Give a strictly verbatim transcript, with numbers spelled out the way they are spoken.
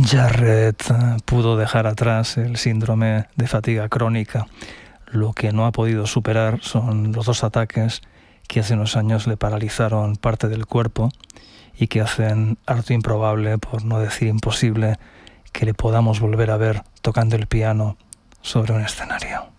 Jarrett pudo dejar atrás el síndrome de fatiga crónica. Lo que no ha podido superar son los dos ataques que hace unos años le paralizaron parte del cuerpo y que hacen harto improbable, por no decir imposible, que le podamos volver a ver tocando el piano sobre un escenario.